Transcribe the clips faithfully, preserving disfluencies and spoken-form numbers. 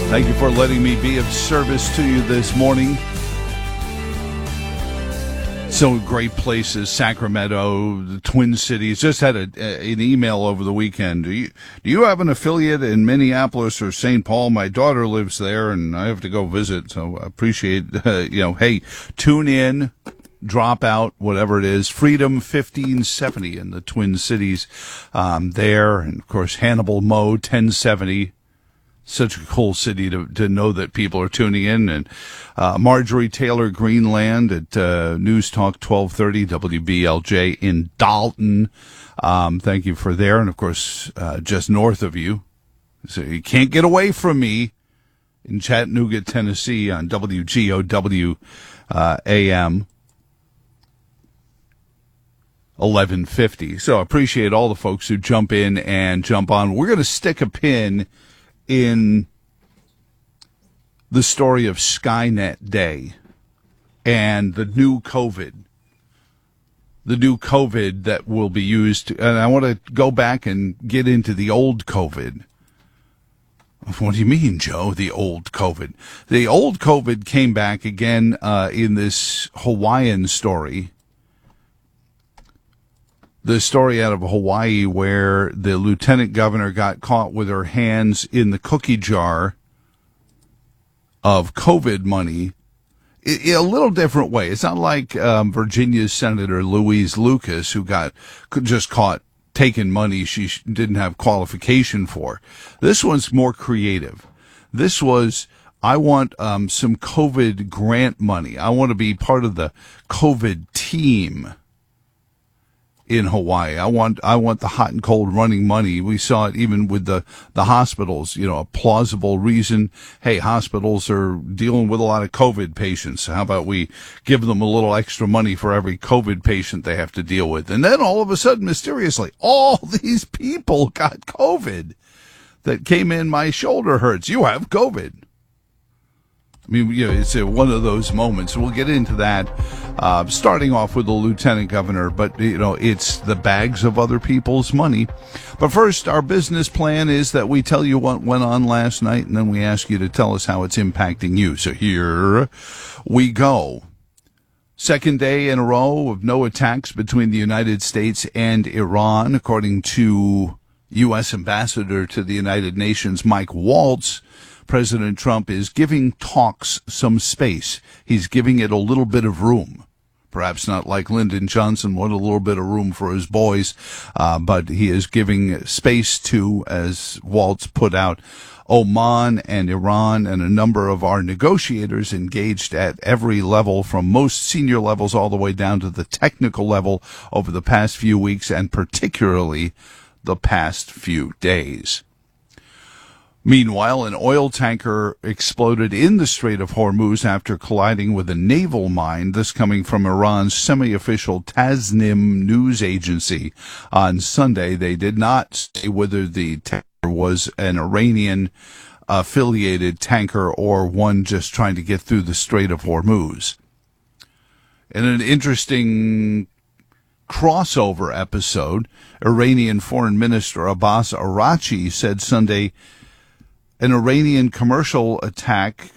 Thank you for letting me be of service to you this morning. So great places, Sacramento, the Twin Cities. Just had a, an email over the weekend. Do you, do you have an affiliate in Minneapolis or Saint Paul? My daughter lives there, and I have to go visit, so I appreciate, uh, you know, hey, tune in, drop out, whatever it is. Freedom fifteen seventy in the Twin Cities um, there, and, of course, Hannibal Mo ten seventy. Such a cool city to, to know that people are tuning in. And uh, Marjorie Taylor Greenland at uh, News Talk twelve thirty W B L J in Dalton. Um, thank you for there. And, of course, uh, just north of you. So you can't get away from me in Chattanooga, Tennessee on W G O W uh, A M eleven fifty. So I appreciate all the folks who jump in and jump on. We're going to stick a pin in the story of Skynet Day and the new COVID, the new COVID that will be used. And I want to go back and get into the old COVID. What do you mean, Joe? The old COVID. The old COVID came back again uh, in this Hawaiian story. The story out of Hawaii where the lieutenant governor got caught with her hands in the cookie jar of COVID money in a little different way. It's not like um, Virginia's Senator Louise Lucas, who got just caught taking money she didn't have qualification for. This one's more creative. This was, I want um, some COVID grant money. I want to be part of the COVID team in Hawaii. I want I want the hot and cold running money. We saw it even with the, the hospitals, you know, a plausible reason. Hey, hospitals are dealing with a lot of COVID patients. How about we give them a little extra money for every COVID patient they have to deal with? And then all of a sudden, mysteriously, all these people got COVID that came in, my shoulder hurts. You have COVID. I mean, you know, it's a, one of those moments. We'll get into that, uh, starting off with the lieutenant governor, but, you know, it's the bags of other people's money. But first, our business plan is that we tell you what went on last night, and then we ask you to tell us how it's impacting you. So here we go. Second day in a row of no attacks between the United States and Iran, according to U S Ambassador to the United Nations, Mike Waltz. President Trump is giving talks some space. He's giving it a little bit of room. Perhaps not like Lyndon Johnson, wanted a little bit of room for his boys, uh, but he is giving space to, as Waltz put out, Oman and Iran and a number of our negotiators engaged at every level, from most senior levels all the way down to the technical level over the past few weeks and particularly the past few days. Meanwhile, an oil tanker exploded in the Strait of Hormuz after colliding with a naval mine, this coming from Iran's semi-official Tasnim news agency. On Sunday, they did not say whether the tanker was an Iranian-affiliated tanker or one just trying to get through the Strait of Hormuz. In an interesting crossover episode, Iranian Foreign Minister Abbas Araghchi said Sunday an Iranian commercial attack,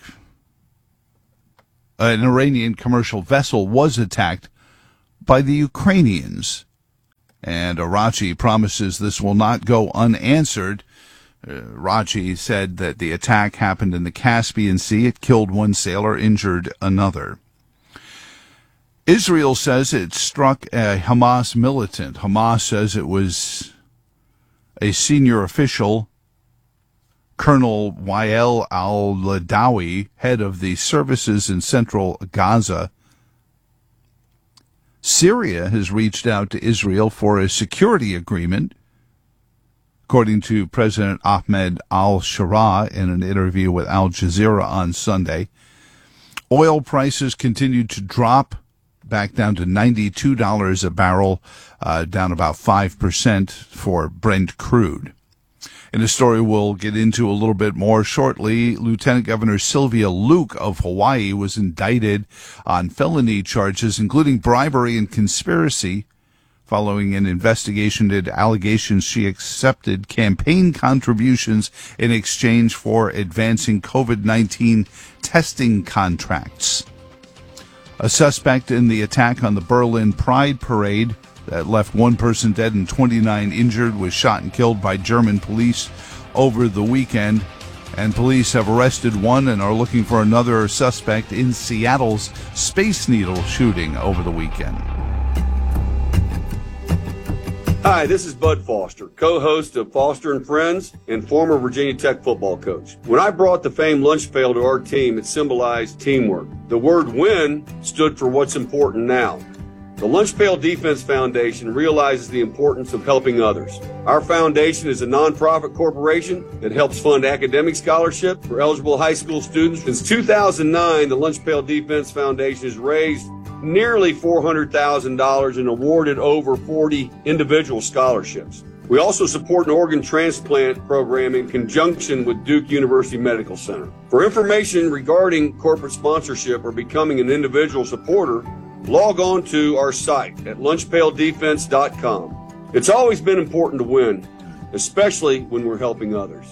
an Iranian commercial vessel was attacked by the Ukrainians. And Araghchi promises this will not go unanswered. Uh, Araghchi said that the attack happened in the Caspian Sea. It killed one sailor, injured another. Israel says it struck a Hamas militant. Hamas says it was a senior official, Colonel Wael al-Ladawi, head of the services in central Gaza. Syria has reached out to Israel for a security agreement, according to President Ahmed al-Shara in an interview with Al Jazeera on Sunday. Oil prices continued to drop back down to ninety-two dollars a barrel, uh, down about five percent for Brent crude. In a story we'll get into a little bit more shortly, Lieutenant Governor Sylvia Luke of Hawaii was indicted on felony charges, including bribery and conspiracy, following an investigation into allegations she accepted campaign contributions in exchange for advancing COVID nineteen testing contracts. A suspect in the attack on the Berlin Pride Parade that left one person dead and twenty-nine injured was shot and killed by German police over the weekend. And police have arrested one and are looking for another suspect in Seattle's Space Needle shooting over the weekend. Hi, this is Bud Foster, co-host of Foster and Friends and former Virginia Tech football coach. When I brought the famed lunch pail to our team, it symbolized teamwork. The word win stood for what's important now. The Lunch Pail Defense Foundation realizes the importance of helping others. Our foundation is a nonprofit corporation that helps fund academic scholarship for eligible high school students. Since two thousand nine, the Lunch Pail Defense Foundation has raised nearly four hundred thousand dollars and awarded over forty individual scholarships. We also support an organ transplant program in conjunction with Duke University Medical Center. For information regarding corporate sponsorship or becoming an individual supporter, log on to our site at lunch pail defense dot com. It's always been important to win, especially when we're helping others.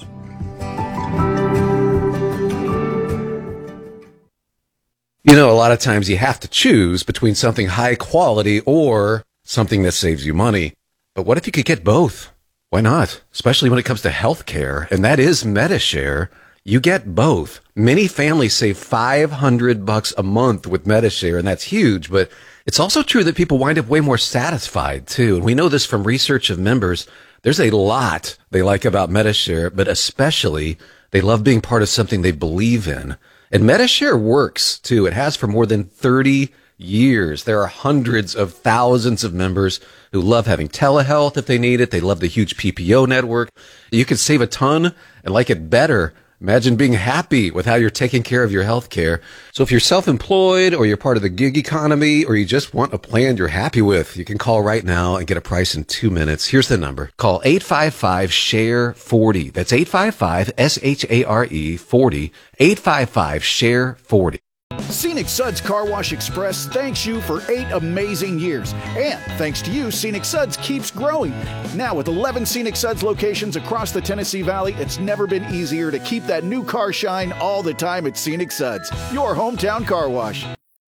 You know, a lot of times you have to choose between something high quality or something that saves you money. But what if you could get both? Why not? Especially when it comes to health care, and that is Medi-Share. You get both. Many families save five hundred bucks a month with Medi-Share, and that's huge, but it's also true that people wind up way more satisfied too. And we know this from research of members. There's a lot they like about Medi-Share, but especially they love being part of something they believe in. And Medi-Share works too. It has for more than thirty years. There are hundreds of thousands of members who love having telehealth if they need it. They love the huge P P O network. You can save a ton and like it better. Imagine being happy with how you're taking care of your health care. So if you're self-employed or you're part of the gig economy or you just want a plan you're happy with, you can call right now and get a price in two minutes. Here's the number. Call eight five five, S H A R E, forty. That's eight five five, S H A R E, forty. eight five five, S H A R E, forty. Scenic Suds Car Wash Express thanks you for eight amazing years. And thanks to you, Scenic Suds keeps growing. Now with eleven Scenic Suds locations across the Tennessee Valley, it's never been easier to keep that new car shine all the time at Scenic Suds, your hometown car wash.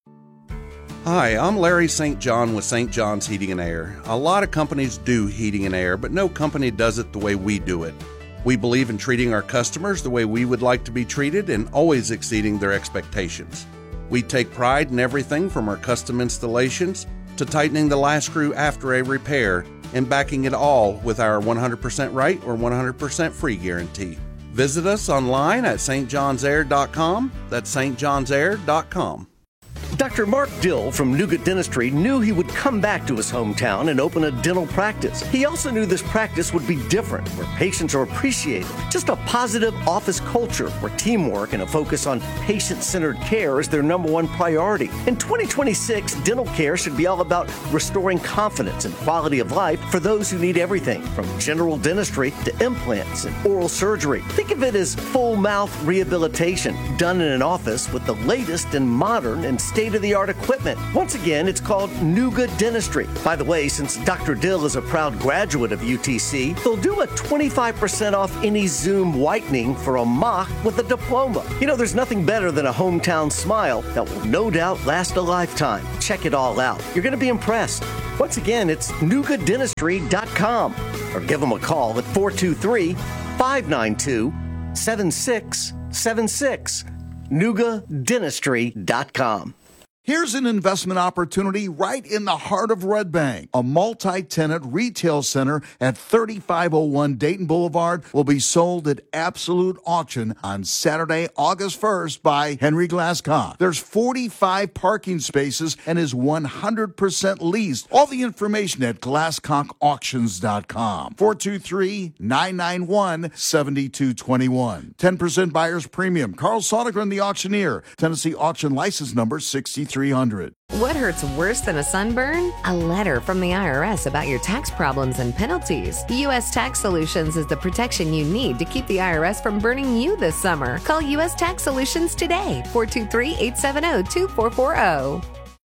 Hi, I'm Larry Saint John with Saint John's Heating and Air. A lot of companies do heating and air, but no company does it the way we do it. We believe in treating our customers the way we would like to be treated and always exceeding their expectations. We take pride in everything from our custom installations to tightening the last screw after a repair and backing it all with our one hundred percent right or one hundred percent free guarantee. Visit us online at S T johns air dot com. That's S T johns air dot com. Doctor Mark Dill from Nougat Dentistry knew he would come back to his hometown and open a dental practice. He also knew this practice would be different, where patients are appreciated. Just a positive office culture where teamwork and a focus on patient-centered care is their number one priority. In twenty twenty-six, dental care should be all about restoring confidence and quality of life for those who need everything from general dentistry to implants and oral surgery. Think of it as full mouth rehabilitation done in an office with the latest and modern and state-of-the-art equipment. Once again, it's called Nougat Dentistry. By the way, since Doctor Dill is a proud graduate of U T C, they'll do a twenty-five percent off any Zoom whitening for a mock with a diploma. You know, there's nothing better than a hometown smile that will no doubt last a lifetime. Check it all out. You're going to be impressed. Once again, it's nougat dentistry dot com or give them a call at four two three, five nine two, seven six seven six. nougat dentistry dot com. Here's an investment opportunity right in the heart of Red Bank. A multi-tenant retail center at thirty-five oh one Dayton Boulevard will be sold at absolute auction on Saturday, August first by Henry Glasscock. There's forty-five parking spaces and is one hundred percent leased. All the information at glasscock auctions dot com. four two three, nine nine one, seven two two one. ten percent buyer's premium. Carl Sodergren, the auctioneer. Tennessee auction license number sixty-three hundred. What hurts worse than a sunburn? A letter from the I R S about your tax problems and penalties. U S Tax Solutions is the protection you need to keep the I R S from burning you this summer. Call U S Tax Solutions today, four two three, eight seven zero, two four four zero.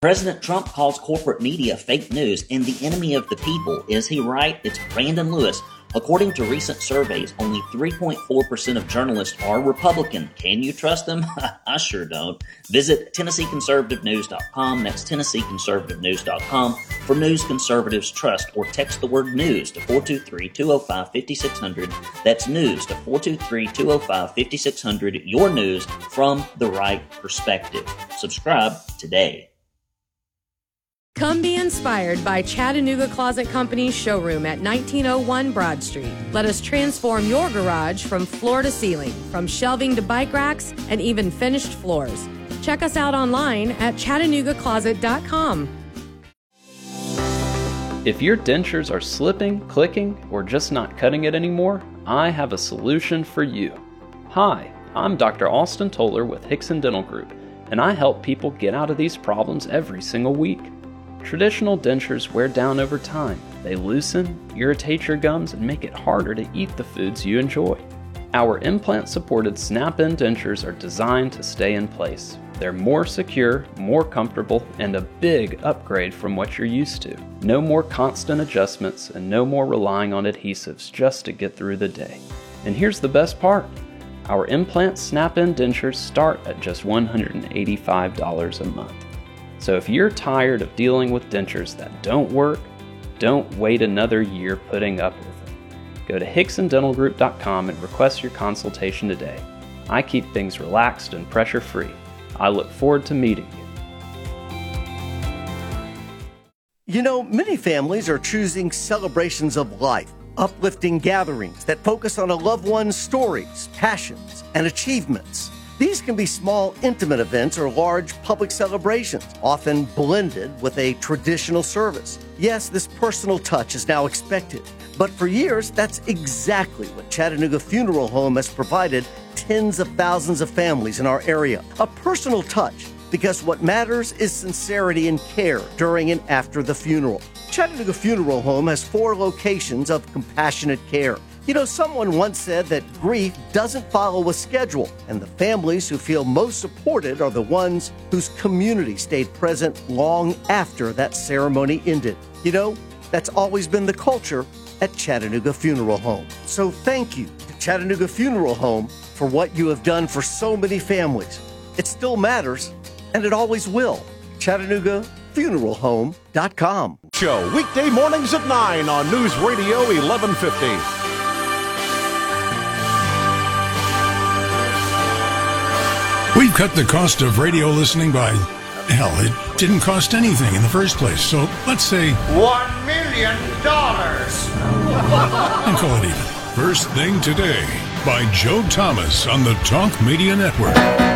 President Trump calls corporate media fake news and the enemy of the people. Is he right? It's Brandon Lewis. According to recent surveys, only three point four percent of journalists are Republican. Can you trust them? I sure don't. Visit Tennessee Conservative News dot com. That's Tennessee Conservative News dot com for news conservatives trust, or text the word news to four two three, two oh five, five six zero zero. That's news to four two three, two oh five, five six zero zero. Your news from the right perspective. Subscribe today. Come be inspired by Chattanooga Closet Company's showroom at nineteen oh one Broad Street. Let us transform your garage from floor to ceiling, from shelving to bike racks, and even finished floors. Check us out online at chattanooga closet dot com. If your dentures are slipping, clicking, or just not cutting it anymore, I have a solution for you. Hi, I'm Doctor Austin Toller with Hickson Dental Group, and I help people get out of these problems every single week. Traditional dentures wear down over time. They loosen, irritate your gums, and make it harder to eat the foods you enjoy. Our implant-supported snap-in dentures are designed to stay in place. They're more secure, more comfortable, and a big upgrade from what you're used to. No more constant adjustments and no more relying on adhesives just to get through the day. And here's the best part. Our implant snap-in dentures start at just one hundred eighty-five dollars a month. So if you're tired of dealing with dentures that don't work, don't wait another year putting up with them. Go to Hickson Dental Group dot com and request your consultation today. I keep things relaxed and pressure-free. I look forward to meeting you. You know, many families are choosing celebrations of life, uplifting gatherings that focus on a loved one's stories, passions, and achievements. These can be small, intimate events or large public celebrations, often blended with a traditional service. Yes, this personal touch is now expected, but for years, that's exactly what Chattanooga Funeral Home has provided tens of thousands of families in our area. A personal touch, because what matters is sincerity and care during and after the funeral. Chattanooga Funeral Home has four locations of compassionate care. You know, someone once said that grief doesn't follow a schedule, and the families who feel most supported are the ones whose community stayed present long after that ceremony ended. You know, that's always been the culture at Chattanooga Funeral Home. So thank you to Chattanooga Funeral Home for what you have done for so many families. It still matters, and it always will. Chattanooga Funeral Home dot com. Show weekday mornings at nine on News Radio eleven fifty. We've cut the cost of radio listening by, hell, it didn't cost anything in the first place. So let's say one million dollars. And call it even. First Thing Today by Joe Thomas on the Talk Media Network.